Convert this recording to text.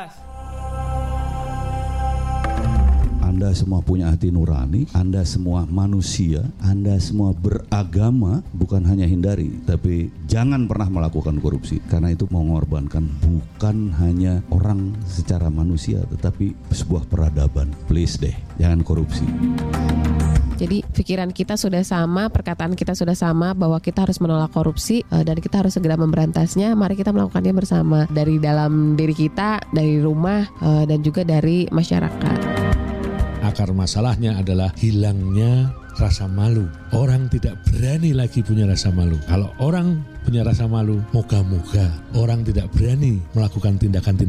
Anda semua punya hati nurani, Anda semua manusia, Anda semua beragama, bukan hanya hindari, tapi jangan pernah melakukan korupsi. Karena itu mengorbankan bukan hanya orang secara manusia, tetapi sebuah peradaban. Please deh, jangan korupsi. Jadi pikiran kita sudah sama, perkataan kita sudah sama bahwa kita harus menolak korupsi dan kita harus segera memberantasnya. Mari kita melakukannya bersama dari dalam diri kita, dari rumah dan juga dari masyarakat. Akar masalahnya adalah hilangnya rasa malu. Orang tidak berani lagi punya rasa malu. Kalau orang punya rasa malu, moga-moga orang tidak berani melakukan tindakan-tindakan